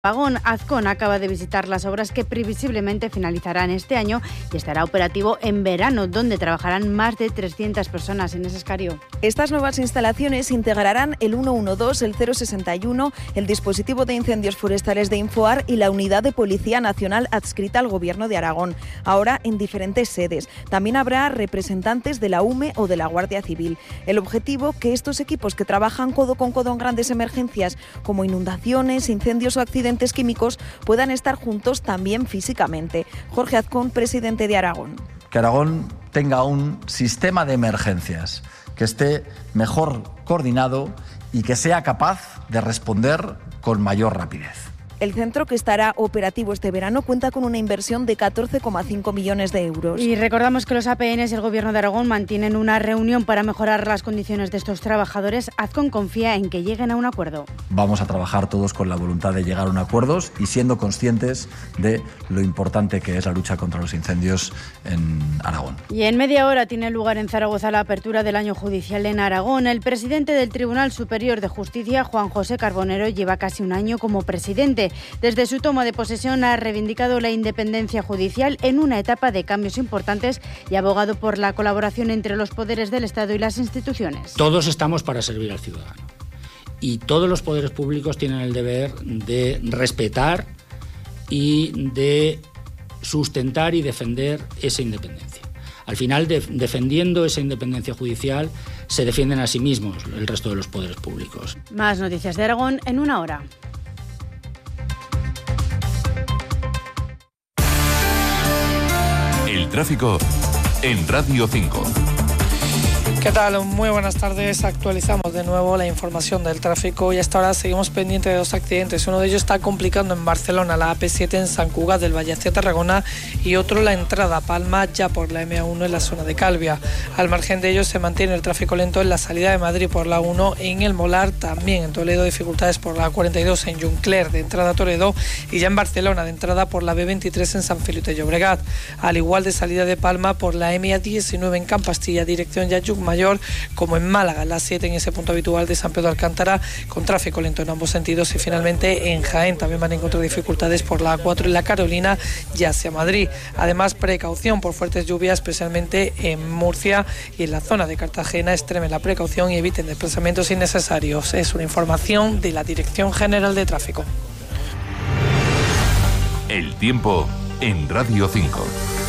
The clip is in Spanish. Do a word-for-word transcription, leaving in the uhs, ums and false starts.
Aragón. Azcón acaba de visitar las obras que previsiblemente finalizarán este año y estará operativo en verano, donde trabajarán más de trescientas personas. en ese Escario. Estas nuevas instalaciones integrarán el ciento doce, el cero sesenta y uno, el dispositivo de incendios forestales de Infoar y la unidad de Policía Nacional adscrita al Gobierno de Aragón, ahora en diferentes sedes. También habrá representantes de la U M E o de la Guardia Civil. El objetivo, que estos equipos que trabajan codo con codo en grandes emergencias como inundaciones, incendios o accidentes químicos puedan estar juntos también físicamente. Jorge Azcón, presidente de Aragón. Que Aragón tenga un sistema de emergencias que esté mejor coordinado y que sea capaz de responder con mayor rapidez. El centro, que estará operativo este verano, cuenta con una inversión de catorce coma cinco millones de euros. Y recordamos que los A P Ns y el Gobierno de Aragón mantienen una reunión para mejorar las condiciones de estos trabajadores. Azcón confía en que lleguen a un acuerdo. Vamos a trabajar todos con la voluntad de llegar a un acuerdo y siendo conscientes de lo importante que es la lucha contra los incendios en Aragón. Y en media hora tiene lugar en Zaragoza la apertura del año judicial en Aragón. El presidente del Tribunal Superior de Justicia, Juan José Carbonero, lleva casi un año como presidente. Desde su toma de posesión ha reivindicado la independencia judicial en una etapa de cambios importantes y ha abogado por la colaboración entre los poderes del Estado y las instituciones. Todos estamos para servir al ciudadano y todos los poderes públicos tienen el deber de respetar y de sustentar y defender esa independencia. Al final, de, defendiendo esa independencia judicial, se defienden a sí mismos el resto de los poderes públicos. Más noticias de Aragón en una hora. El tráfico en Radio cinco. ¿Qué tal? Muy buenas tardes. Actualizamos de nuevo la información del tráfico y hasta ahora seguimos pendientes de dos accidentes. Uno de ellos está complicando en Barcelona, la A P siete en Sant Cugat del Valle hacia Tarragona, y otro la entrada a Palma ya por la M A uno en la zona de Calvia. Al margen de ellos se mantiene el tráfico lento en la salida de Madrid por la uno, en el Molar, también en Toledo dificultades por la cuarenta y dos en Juncler de entrada a Toledo y ya en Barcelona de entrada por la B veintitrés en San Feliu de Llobregat. Al igual de salida de Palma por la M A diecinueve en Campastilla dirección Yayuc Mayor, como en Málaga, la siete en ese punto habitual de San Pedro Alcántara, con tráfico lento en ambos sentidos, y finalmente en Jaén también van a encontrar dificultades por la A cuatro y la Carolina ya hacia Madrid. Además, precaución por fuertes lluvias, especialmente en Murcia y en la zona de Cartagena. Extremen la precaución y eviten desplazamientos innecesarios. Es una información de la Dirección General de Tráfico. El tiempo en Radio cinco.